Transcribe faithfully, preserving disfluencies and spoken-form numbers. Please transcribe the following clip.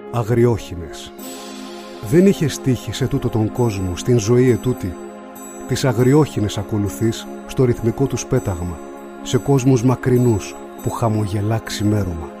αγριόχινες. Δεν είχε τύχει σε τούτο τον κόσμο, στην ζωή ετούτη. Τις αγριόχινες ακολουθείς στο ρυθμικό τους πέταγμα, σε κόσμους μακρινούς που χαμογελά ξημέρωμα.